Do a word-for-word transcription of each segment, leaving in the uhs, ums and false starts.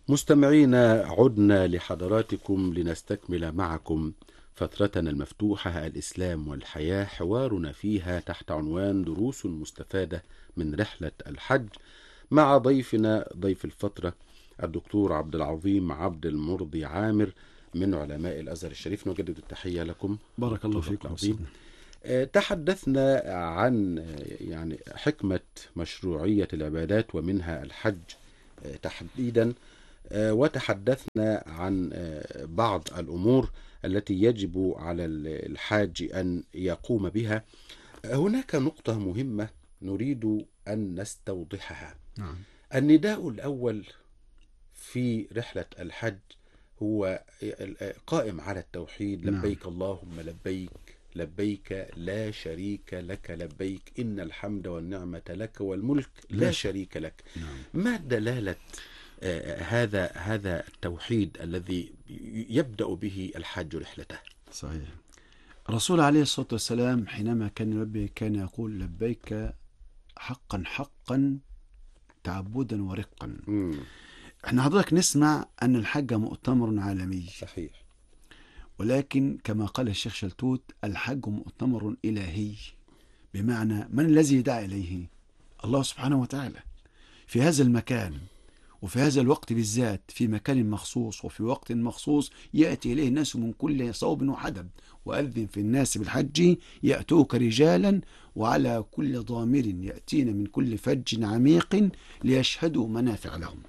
مستمعينا، عدنا لحضراتكم لنستكمل معكم فترتنا المفتوحة الإسلام والحياة، حوارنا فيها تحت عنوان دروس مستفادة من رحلة الحج، مع ضيفنا ضيف الفترة الدكتور عبد العظيم عبد المرضي عامر من علماء الأزهر الشريف. نجدد التحية لكم. بارك الله فيكم. تحدثنا عن يعني حكمة مشروعية العبادات ومنها الحج تحديدا، وتحدثنا عن بعض الأمور التي يجب على الحاج أن يقوم بها. هناك نقطة مهمة نريد أن نستوضحها. نعم. النداء الأول في رحلة الحج هو قائم على التوحيد. نعم. لبيك اللهم لبيك لبيك لا شريك لك لبيك إن الحمد والنعمة لك والملك لا شريك لك. نعم. ما دلالة آه هذا هذا التوحيد الذي يبدأ به الحاج رحلته؟ صحيح. الرسول عليه الصلاة والسلام حينما كان يلبي كان يقول لبيك حقا حقا تعبدا ورقا. مم. احنا حضرتك نسمع أن الحج مؤتمر عالمي، صحيح، ولكن كما قال الشيخ شلتوت الحج مؤتمر إلهي، بمعنى من الذي دعا إليه؟ الله سبحانه وتعالى. في هذا المكان وفي هذا الوقت بالذات، في مكان مخصوص وفي وقت مخصوص، يأتي إليه الناس من كل صوب وحدب، وأذن في الناس بالحج يأتوك رجالا وعلى كل ضامر يأتين من كل فج عميق ليشهدوا منافع لهم.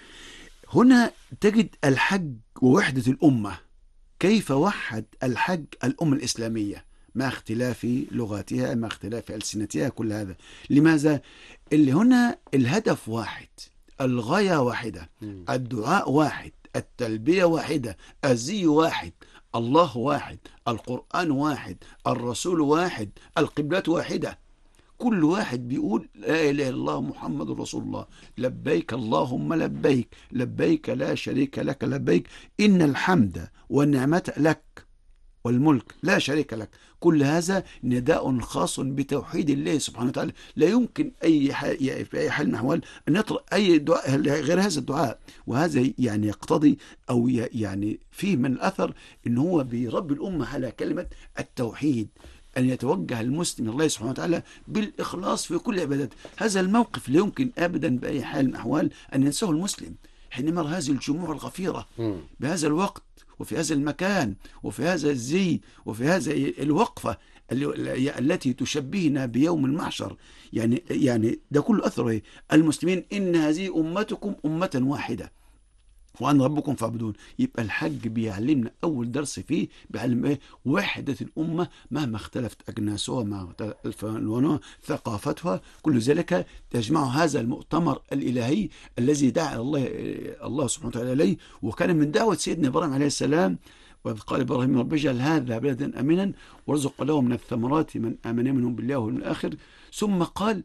هنا تجد الحج ووحدة الأمة، كيف وحد الحج الأمة الإسلامية مع اختلاف لغاتها مع اختلاف ألسنتها، كل هذا لماذا؟ اللي هنا الهدف واحد، الغاية واحدة، الدعاء واحد، التلبية واحدة، الزي واحد، الله واحد، القرآن واحد، الرسول واحد، القبلة واحدة. كل واحد بيقول لا إله إلا الله محمد رسول الله، لبيك اللهم لبيك لبيك لا شريك لك لبيك إن الحمد والنعمة لك والملك لا شريك لك. كل هذا نداء خاص بتوحيد الله سبحانه وتعالى. لا يمكن أي حال في أي حال من الأحوال أن نطلق أي دعاء غير هذا الدعاء. وهذا يعني يقتضي أو يعني فيه من الأثر أنه هو بيربي الأمة على كلمة التوحيد، أن يتوجه المسلم الله سبحانه وتعالى بالإخلاص في كل عبادات. هذا الموقف لا يمكن أبدا بأي حال من الأحوال أن ينساه المسلم حينما يرى هذه الجموع الغفيرة بهذا الوقت وفي هذا المكان وفي هذا الزي وفي هذا الوقفة التي تشبهنا بيوم المحشر. يعني يعني ده كل أثره المسلمين إن هذه أمتكم أمة واحدة وأن ربكم فاعبدون. يبقى الحج بيعلمنا أول درس فيه بيعلم إيه؟ وحدة الأمة مهما اختلفت أجناسها مع ألوانها ثقافتها، كل ذلك تجمع هذا المؤتمر الإلهي الذي دعا الله الله سبحانه وتعالى إليه. وكان من دعوة سيدنا إبراهيم عليه السلام، وإذ قال إبراهيم رب اجعل هذا بلدا آمنا وارزق له من الثمرات من آمن منهم بالله واليوم الآخر، ثم قال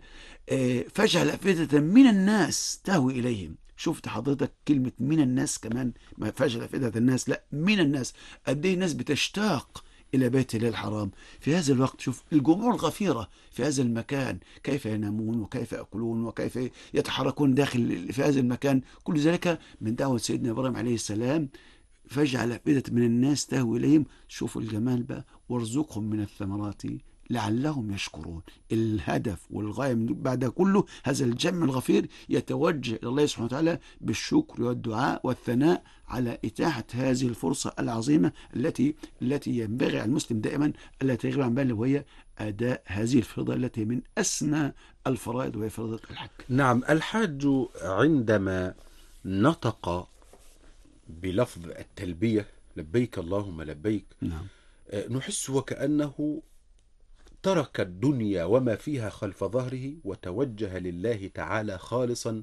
فاجعل أفئدة من الناس تهوي إليهم. شفت حضرتك كلمة من الناس كمان، ما فاجأ فئدة الناس، لا من الناس. قد ايه الناس بتشتاق إلى بيت الله الحرام في هذا الوقت. شوف الجموع الغفيرة في هذا المكان، كيف ينامون وكيف يأكلون وكيف يتحركون داخل في هذا المكان. كل ذلك من دعوة سيدنا إبراهيم عليه السلام، فاجعل أفئدة من الناس تهوي إليهم. شوفوا الجمال بقى، وارزقهم من الثمرات لعلهم يشكرون. الهدف والغاية من بعد كله هذا الجمع الغفير يتوجه إلى الله سبحانه وتعالى بالشكر والدعاء والثناء على إتاحة هذه الفرصة العظيمة التي التي ينبغي على المسلم دائما ألا تغيب عن باله، وهي أداء هذه الفريضة التي من أسمى الفرائض وهي فريضة الحج. نعم، الحاج عندما نطق بلفظ التلبية لبيك اللهم لبيك، نعم، نحس وكأنه ترك الدنيا وما فيها خلف ظهره وتوجه لله تعالى خالصا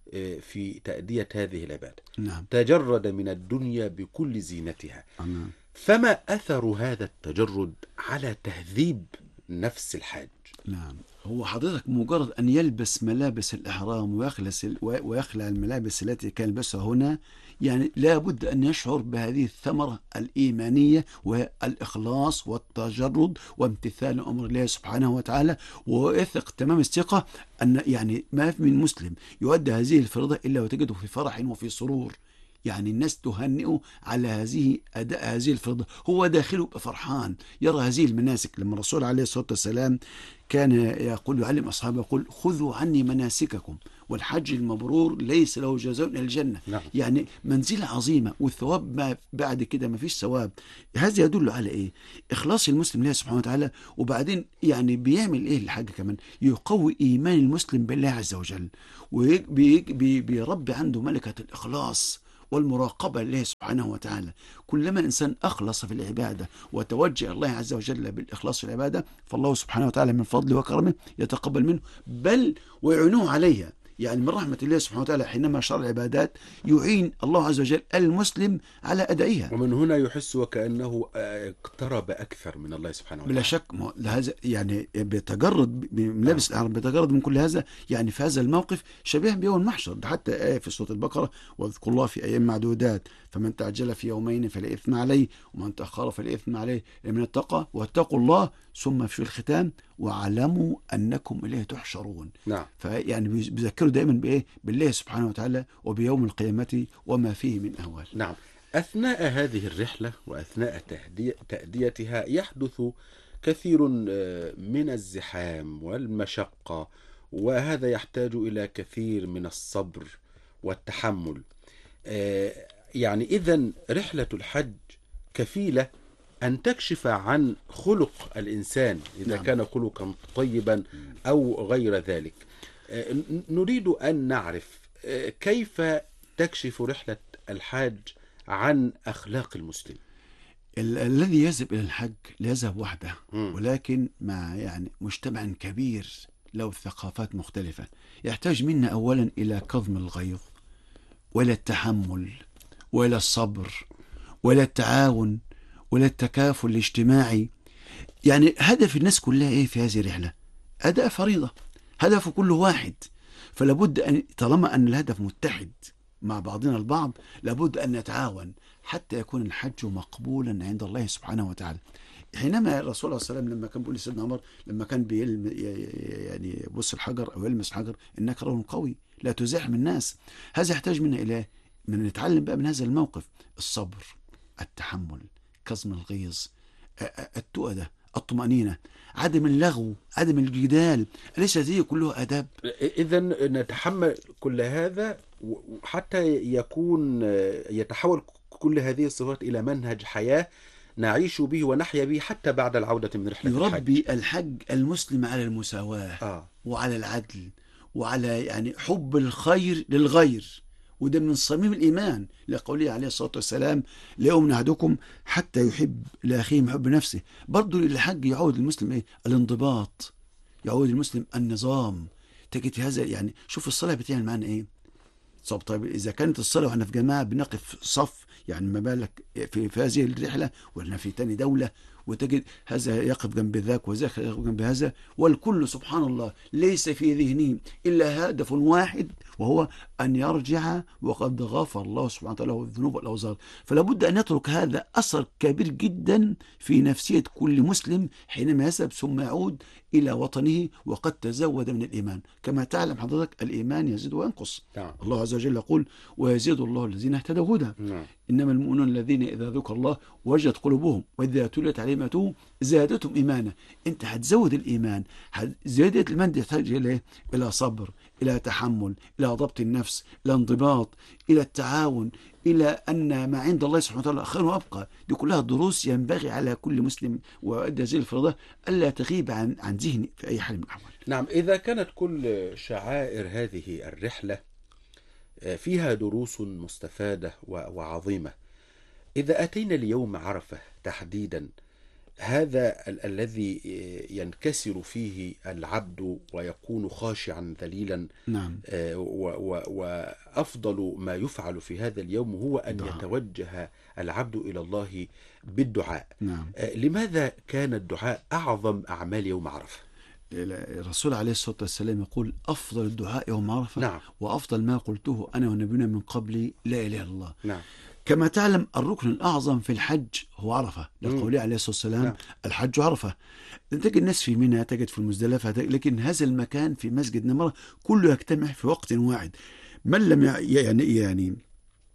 في تأدية هذه العبادة. نعم. تجرد من الدنيا بكل زينتها. نعم. فما أثر هذا التجرد على تهذيب نفس الحاج؟ نعم، هو حضرتك مجرد أن يلبس ملابس الإحرام ويخلص ويخلع الملابس التي كان يلبسها هنا، يعني لابد أن يشعر بهذه الثمرة الإيمانية والإخلاص والتجرد وامتثال أمر الله سبحانه وتعالى، ويثق تمام الثقة أن يعني ما من مسلم يؤدي هذه الفريضة إلا وتجده في فرح وفي سرور. يعني الناس تهنئه على هذه أداء هذه الفريضة، هو داخله فرحان يرى هذه المناسك. لما الرسول عليه الصلاة والسلام كان يقول يعلم أصحابه يقول خذوا عني مناسككم والحج المبرور ليس له جزاء إلا الجنة. نعم. يعني منزلة عظيمة، والثواب ما بعد كده ما فيش ثواب. هذا يدل على إيه؟ إخلاص المسلم لله سبحانه وتعالى. وبعدين يعني بيعمل إيه الحاجة كمان؟ يقوي إيمان المسلم بالله عز وجل، وبيربي عنده ملكة الإخلاص والمراقبة لله سبحانه وتعالى. كلما إنسان أخلص في العبادة وتوجه الله عز وجل بالإخلاص في العبادة، فالله سبحانه وتعالى من فضله وكرمه يتقبل منه، بل ويعينه عليها. يعني من رحمة الله سبحانه وتعالى حينما شرع العبادات يعين الله عز وجل المسلم على أدائها. ومن هنا يحس وكأنه اقترب أكثر من الله سبحانه وتعالى. بلا شك هذا يعني بيتجرد من لبس الأعراب، بيتجرد من كل هذا. يعني في هذا الموقف شبيه بيوم المحشر. ده حتى آية في سورة البقرة واذكروا الله في أيام معدودات فمن تعجل في يومين فلا إثم عليه ومن تأخر فلا إثم عليه من التقى واتقوا الله ثم في الختام واعلموا أنكم إليه تحشرون. نعم. فيعني بيذكروا دائما بإيه؟ بالله سبحانه وتعالى وبيوم القيامة وما فيه من أهوال. نعم. أثناء هذه الرحلة وأثناء تأديتها يحدث كثير من الزحام والمشقة، وهذا يحتاج إلى كثير من الصبر والتحمل. يعني إذن رحلة الحج كفيلة أن تكشف عن خلق الإنسان إذا نعم. كان خلقا طيبا أو غير ذلك. نريد أن نعرف كيف تكشف رحلة الحاج عن أخلاق المسلم. ال- الذي يذهب إلى الحج لا يذهب وحده، مم. ولكن مع يعني مجتمع كبير له ثقافات مختلفة. يحتاج منا أولا إلى كظم الغيظ وإلى التحمل وإلى الصبر وإلى التعاون وإلى التكافل الاجتماعي. يعني هدف الناس كلها إيه في هذه الرحلة؟ أداء فريضة، هدف كل واحد. فلابد أن طالما أن الهدف متحد مع بعضنا البعض لابد أن نتعاون حتى يكون الحج مقبولا عند الله سبحانه وتعالى. حينما الرسول صلى الله عليه وسلم لما كان بيقول لسيدنا عمر لما كان بيلم يعني يبص الحجر أو يلمس الحجر إنك رجل قوي لا تزاحم الناس. هذا يحتاج منا إلى من نتعلم بقى من هذا الموقف الصبر، التحمل، كظم الغيظ، التؤدة، الطمأنينة، عدم اللغو، عدم الجدال. أليس هذه كلها آداب؟ إذن نتحمل كل هذا حتى يكون يتحول كل هذه الصفات إلى منهج حياة نعيش به ونحيا به حتى بعد العودة من رحلة الحج. يربي الحج المسلم على المساواة آه. وعلى العدل وعلى يعني حب الخير للغير، وده من صميم الإيمان لقوله عليه الصلاة والسلام لا يؤمن أحدكم حتى يحب لأخيه ما يحب نفسه. برضو الحج يعود المسلم إيه؟ الانضباط، يعود المسلم النظام. تجد في هذا يعني شوف الصلاة بتعمل معنا إيه. طب طيب إذا كانت الصلاة وإحنا في جماعة بنقف صف، يعني ما بالك في, في هذه الرحلة وإحنا في تاني دولة، وتجد هذا يقف جنب ذاك وذاك يقف جنب هذا، والكل سبحان الله ليس في ذهنه إلا هدف واحد وهو أن يرجع وقد غفر الله سبحانه وتعالى له الذنوب والأوزار. فلا بد أن يترك هذا أثر كبير جدا في نفسية كل مسلم حينما يذهب ثم يعود إلى وطنه وقد تزود من الإيمان. كما تعلم حضرتك الإيمان يزيد وينقص. نعم. الله عز وجل يقول ويزيد الله الذين اهتدوا هدى. نعم. إنما المؤمنون الذين إذا ذكر الله وجدت قلوبهم وإذا تليت عليهم آياته زادتهم إيمانا. أنت هتزود الإيمان. زيادة الإيمان تحتاج إلى إلى صبر، إلى تحمل، إلى ضبط النفس، إلى انضباط، إلى التعاون، إلى أن ما عند الله سبحانه وتعالى خير وأبقى. دي كلها دروس ينبغي على كل مسلم وأدى هذه الفريضة ألا تغيب عن عن ذهني في أي حال من الأحوال. نعم. إذا كانت كل شعائر هذه الرحلة فيها دروس مستفادة وعظيمة، إذا أتينا ليوم عرفة تحديدا، هذا ال- الذي ينكسر فيه العبد ويكون خاشعا ذليلا. نعم. وأفضل ما يفعل في هذا اليوم هو أن دعاء. يتوجه العبد إلى الله بالدعاء. نعم. لماذا كان الدعاء أعظم أعمال يوم عرفة؟ الرسول عليه الصلاة والسلام يقول أفضل الدعاء يوم عرفة. نعم. وأفضل ما قلته أنا والنبيون من قبلي لا إله إلا الله. نعم. كما تعلم الركن الأعظم في الحج هو عرفة، لقوله عليه الصلاة والسلام نعم. الحج عرفة. تجد الناس في منى، تجد في المزدلفة، لكن هذا المكان في مسجد نمرة كله يجتمع في وقت واحد. من لم يعني يعني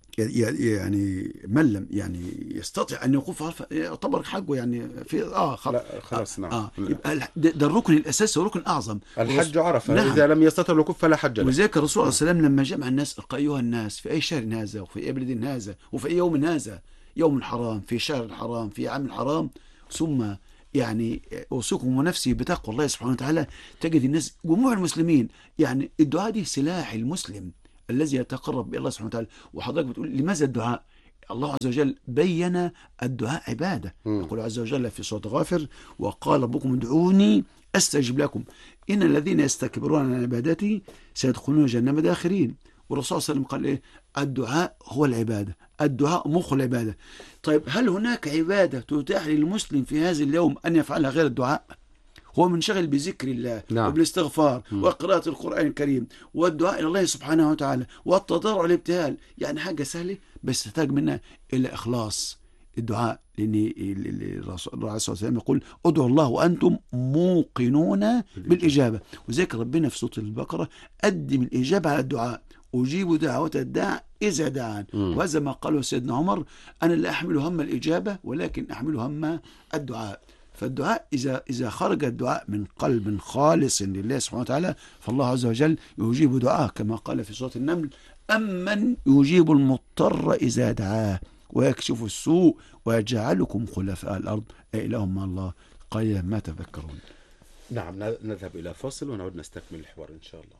يعني من لم يعني يستطيع ان يوقف عرفه يعتبر حقه يعني في اه خلاص. لا خلاص نعم. اه يبقى ال- ده, ده الركن الاساسي وركن اعظم. الحج عرفة، نعم. إذا لم يستطع الوقوف فلا حج له. وذلك الرسول نعم. صلى الله عليه وسلم لما جمع الناس قال ايها الناس في اي شهر هذا وفي اي بلد هذا وفي اي يوم هذا، يوم حرام في شهر حرام في عام حرام، ثم يعني اوصيكم ونفسي بتقوى الله سبحانه وتعالى. تجد الناس جموع المسلمين يعني الدعاء دي سلاح المسلم الذي يتقرب بالله الله سبحانه وتعالى. وحضرتك بتقول لماذا الدعاء؟ الله عز وجل بين الدعاء عبادة. مم. يقول عز وجل في سورة غافر وقال ربكم ادعوني أستجب لكم إن الذين يستكبرون عن عبادتي سيدخلون جهنم داخرين. والرسول صلى الله عليه وسلم قال إيه؟ الدعاء هو العبادة، الدعاء مخ العبادة. طيب هل هناك عبادة تتاح للمسلم في هذا اليوم أن يفعلها غير الدعاء؟ هو منشغل بذكر الله نعم. وبالاستغفار مم. وقراءة القرآن الكريم والدعاء إلى الله سبحانه وتعالى والتضرع والابتهال، يعني حاجة سهلة بس تحتاج منا إلى إخلاص الدعاء. لأن الرسول صلى الله عليه وسلم يقول ادعوا الله وأنتم موقنون بالإجابة. وذلك ربنا في سورة البقرة قدم الإجابة على الدعاء، أجيب دعوة الداع إذا دعان. مم. وهذا ما قاله سيدنا عمر أنا لا أحمل هم الإجابة ولكن أحمل هم الدعاء. فالدعاء إذا إذا خرج الدعاء من قلب خالص لله سبحانه وتعالى فالله عز وجل يجيب دعاءه كما قال في سورة النمل أمن يجيب المضطر إذا دعاه ويكشف السوء ويجعلكم خلفاء الأرض أإله مع الله قليلا ما تذكرون. نعم، نذهب إلى فاصل ونعود نستكمل الحوار إن شاء الله.